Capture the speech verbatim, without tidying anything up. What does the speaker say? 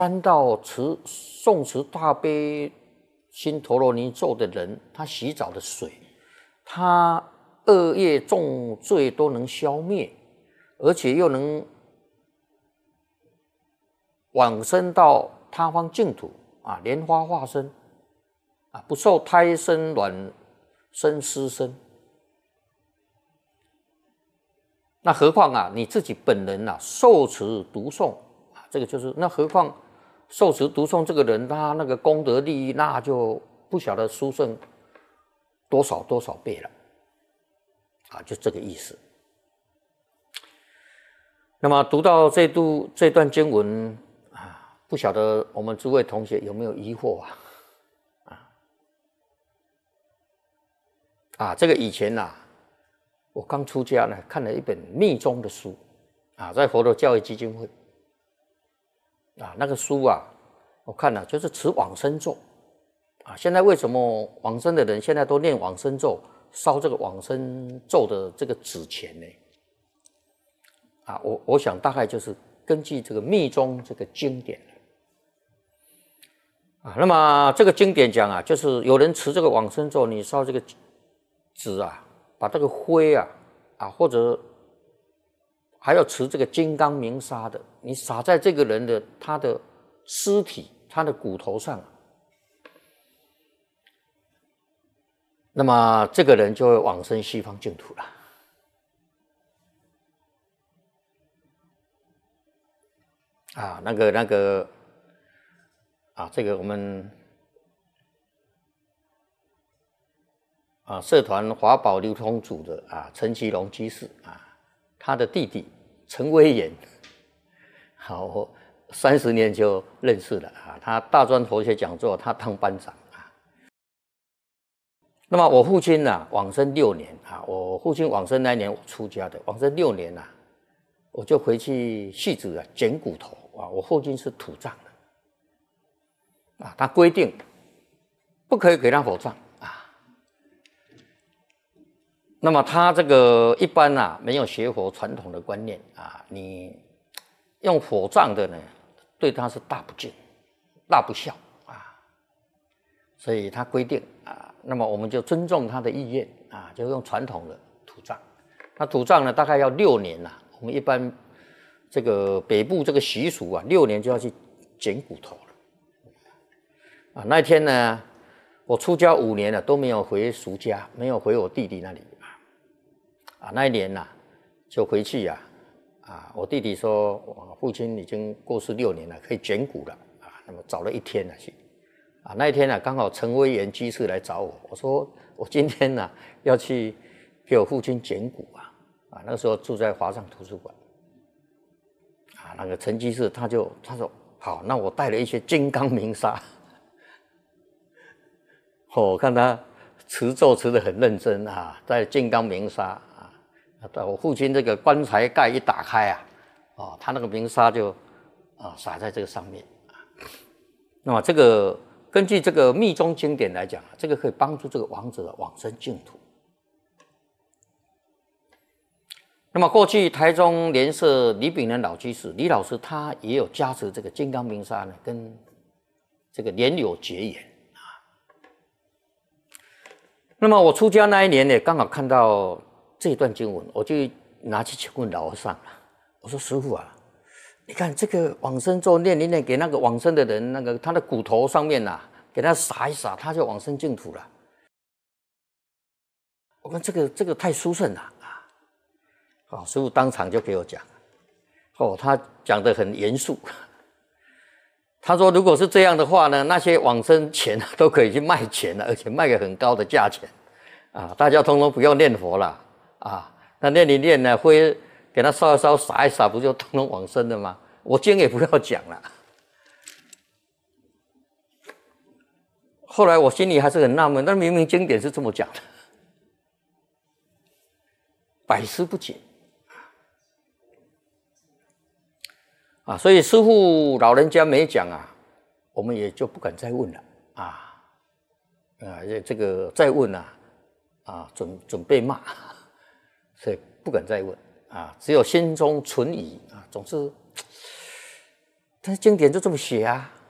三到持诵持大悲心陀罗尼咒的人，他洗澡的水，他恶业重罪都能消灭，而且又能往生到他方净土啊，莲花化身啊，不受胎生、卵生、湿生。那何况啊，你自己本人啊，受持读诵啊，这个就是那何况受持读诵这个人，他那个功德利益，那就不晓得殊胜多少多少倍了啊，就这个意思。那么读到这度这段经文啊，不晓得我们诸位同学有没有疑惑啊？啊啊，这个以前呐、啊，我刚出家呢，看了一本密宗的书啊，在佛陀教育基金会啊，那个书啊，我看了就是持往生咒啊。现在为什么往生的人现在都念往生咒，烧这个往生咒的这个纸钱呢？啊，我我想大概就是根据这个密宗这个经典啊。那么这个经典讲啊，就是有人持这个往生咒，你烧这个纸啊，把这个灰啊啊，或者还要持这个金刚明砂的，你撒在这个人的他的尸体、他的骨头上，那么这个人就会往生西方净土了。啊，那个那个啊，这个我们啊社团华宝流通组的啊陈其龙居士啊，他的弟弟陈威严，好，我三十年就认识了啊。他大专佛学讲座，他当班长啊。那么我父亲呢、啊，往生六年啊，我父亲往生那一年我出家的，往生六年啊，我就回去戏子啊捡骨头。啊，我父亲是土葬的，啊，他规定不可以给他火葬啊。那么他这个一般啊没有学佛传统的观念啊，你用火葬的呢，对他是大不敬、大不孝啊。所以他规定啊，那么我们就尊重他的意愿啊，就用传统的土葬。那土葬呢，大概要六年呐，我们一般。这个北部这个习俗啊，六年就要去捡骨头了啊。那一天呢，我出家五年了，都没有回俗家，没有回我弟弟那里啊。啊，那一年呐、啊，就回去呀、啊，啊，我弟弟说，我父亲已经过世六年了，可以捡骨了啊。那么找了一天了去啊。那一天呢、啊，刚好陈威严居士来找我，我说我今天呢、啊、要去给我父亲捡骨啊。啊，那个时候住在华上图书馆。啊，那个陈居士他就他说好，那我带了一些金刚明砂，哦，我看他持咒持得很认真啊，带金刚明砂啊，我父亲这个棺材盖一打开啊，哦，他那个明砂就啊洒在这个上面啊。那么这个根据这个密宗经典来讲，这个可以帮助这个亡者往生净土。那么过去台中莲社李炳仁老居士李老师他也有加持这个金刚明砂呢，跟这个莲友结缘啊。那么我出家那一年呢，刚好看到这段经文，我就拿去请问老和尚了。我说师父啊，你看这个往生咒念一念，给那个往生的人，那个他的骨头上面呐、啊，给他撒一撒，他就往生净土了。我看这个这个太殊胜了。哦，师父当场就给我讲，哦，他讲得很严肃。他说，如果是这样的话呢，那些往生钱都可以去卖钱了，而且卖个很高的价钱，啊，大家通通不要念佛了，啊，那念一念呢，灰给他烧一烧，撒一撒，不就通通往生了吗？我经也不要讲了。后来我心里还是很纳闷，但明明经典是这么讲的，百思不解。啊，所以师父老人家没讲啊，我们也就不敢再问了啊啊，这个再问啊啊，准准备骂，所以不敢再问啊，只有心中存疑啊，总是但是经典就这么写啊。